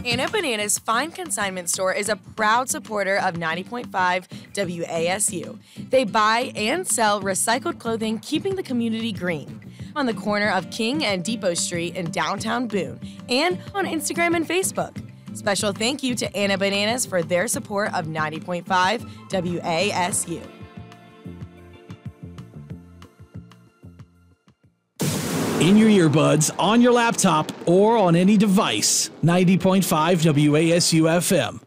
Anna Banana's Fine Consignment Store is a proud supporter of 90.5 WASU. They buy and sell recycled clothing, keeping the community green. On the corner of King and Depot Street in downtown Boone, and on Instagram and Facebook. Special thank you to Anna Bananas for their support of 90.5 WASU. In your earbuds, on your laptop, or on any device, 90.5 WASU FM.